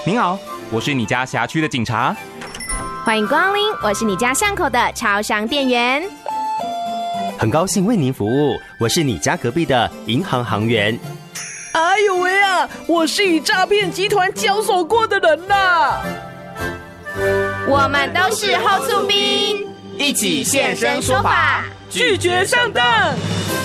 您好，我是你家辖区的警察。 欢迎光临，我是你家巷口的超商店员。 很高兴为您服务，我是你家隔壁的银行行员。 哎呦喂啊，我是与诈骗集团交手过的人呐。 我们都是后厝兵， 一起现身说法， 拒绝上当。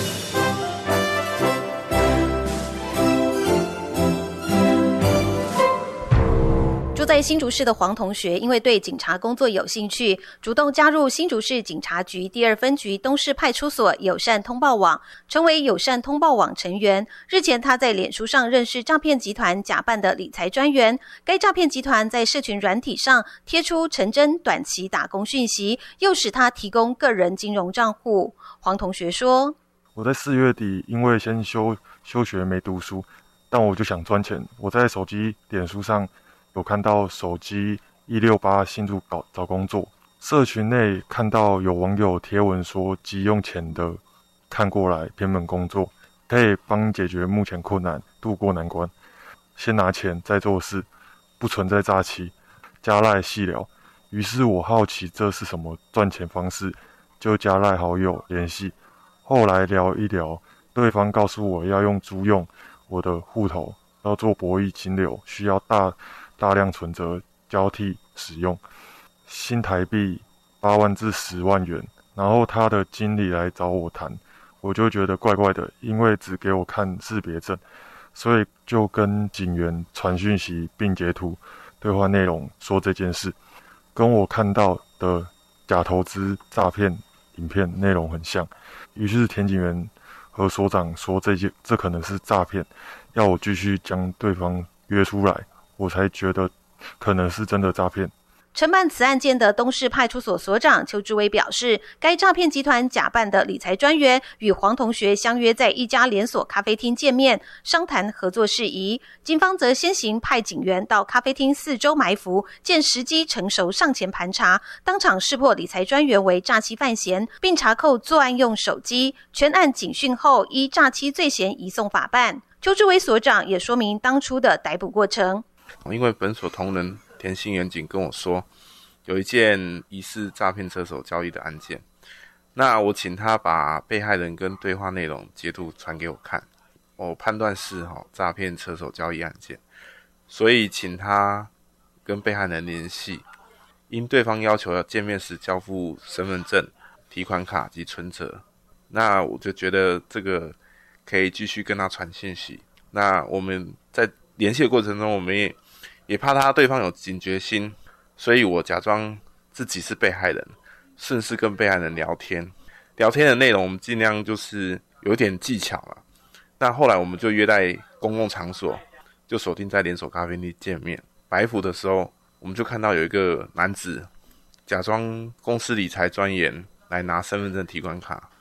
住在新竹市的黄同学，因为对警察工作有兴趣，主动加入新竹市警察局第2分局东市派出所友善通报网，成为友善通报网成员。日前，他在脸书上认识诈骗集团假扮的理财专员，该诈骗集团在社群软体上贴出成真短期打工讯息，诱使他提供个人金融账户。黄同学说：“ 我在4月底因为先休学没读书，但我就想赚钱，我在手机脸书上有看到手机168新竹找工作，社群内看到有网友贴文说急用钱的看过来偏门工作，可以帮解决目前困难，渡过难关，先拿钱再做事，不存在诈欺，加赖细聊。于是我好奇这是什么赚钱方式，就加赖好友联系，后来聊一聊，对方告诉我要租用我的户头，要做博弈金流，需要大量存折交替使用，新台币8万至10万元，然后他的经理来找我谈，我就觉得怪怪的，因为只给我看识别证，所以就跟警员传讯息并截图对话内容说这件事，跟我看到的假投资诈骗影片内容很像，于是田警员和所长说这可能是诈骗，要我继续将对方约出来，我才觉得可能是真的诈骗。 承办此案件的东市派出所所长邱志威表示，该诈骗集团假扮的理财专员与黄同学相约在一家连锁咖啡厅见面，商谈合作事宜。警方则先行派警员到咖啡厅4周埋伏，见时机成熟上前盘查，当场识破理财专员为诈欺犯嫌，并查扣作案用手机。全案警讯后，依诈欺罪嫌移送法办。邱志威所长也说明当初的逮捕过程。 因为本所同仁田姓员警跟我说，有一件疑似诈骗车手交易的案件，那我请他把被害人跟对话内容截图传给我看，我判断是诈骗车手交易案件，所以请他跟被害人联系，因对方要求要见面时交付身份证、提款卡及存折，那我就觉得这个可以继续跟他传信息。那我们在联系的过程中，我们也怕对方有警觉心，所以我假装自己是被害人，顺势跟被害人聊天。聊天的内容我们尽量就是有点技巧了。那后来我们就约在公共场所，就锁定在连锁咖啡厅见面。埋伏的时候，我们就看到有一个男子假装公司理财专员来拿身份证、提款卡，